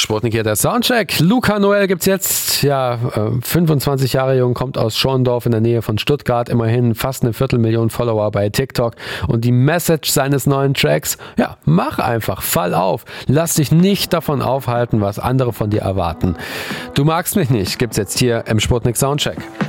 Sputnik hier, der Soundcheck. Luca Noel gibt's jetzt. 25 Jahre jung, kommt aus Schorndorf in der Nähe von Stuttgart. Immerhin fast 250.000 Follower bei TikTok. Und die Message seines neuen Tracks, mach einfach, fall auf. Lass dich nicht davon aufhalten, was andere von dir erwarten. Du magst mich nicht, gibt's jetzt hier im Sputnik Soundcheck.